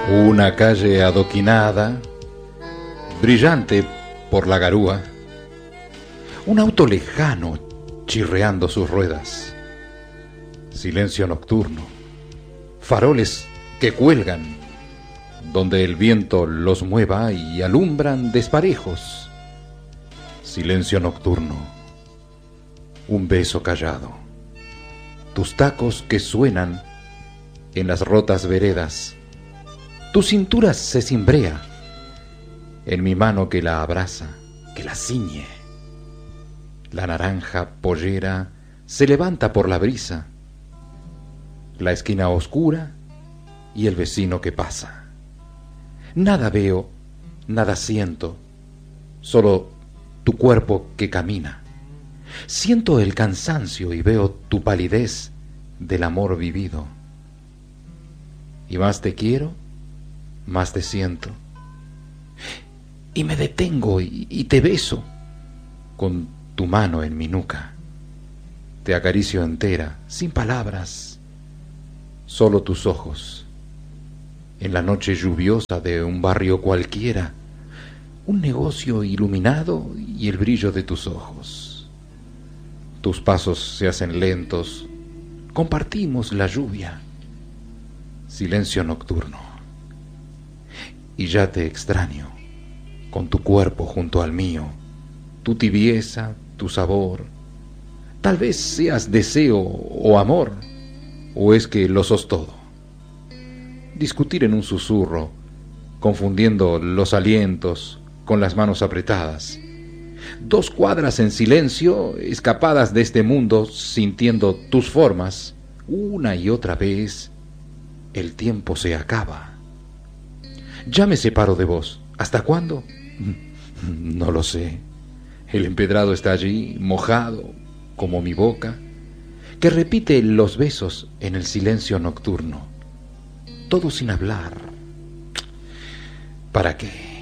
Una calle adoquinada, brillante por la garúa, un auto lejano chirreando sus ruedas, silencio nocturno, faroles que cuelgan donde el viento los mueva y alumbran desparejos, silencio nocturno, un beso callado, tus tacos que suenan en las rotas veredas, tu cintura se cimbrea en mi mano que la abraza, que la ciñe. La naranja pollera se levanta por la brisa, la esquina oscura y el vecino que pasa. Nada veo, nada siento, solo tu cuerpo que camina. Siento el cansancio y veo tu palidez del amor vivido. Y más te quiero, más te siento. Y me detengo y te beso con tu mano en mi nuca. Te acaricio entera, sin palabras, solo tus ojos. En la noche lluviosa de un barrio cualquiera, un negocio iluminado y el brillo de tus ojos. Tus pasos se hacen lentos, compartimos la lluvia, silencio nocturno. Y ya te extraño, con tu cuerpo junto al mío, tu tibieza, tu sabor. Tal vez seas deseo o amor, o es que lo sos todo. Discutir en un susurro, confundiendo los alientos con las manos apretadas. 2 cuadras en silencio, escapadas de este mundo, sintiendo tus formas. Una y otra vez, el tiempo se acaba. Ya me separo de vos. ¿Hasta cuándo? No lo sé. El empedrado está allí, mojado, como mi boca, que repite los besos en el silencio nocturno. Todo sin hablar. ¿Para qué?